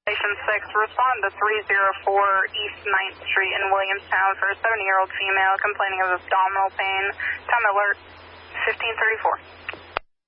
Station 6, respond to 304 East 9th Street in Williamstown for a 70-year-old female complaining of abdominal pain. Time alert, 1534.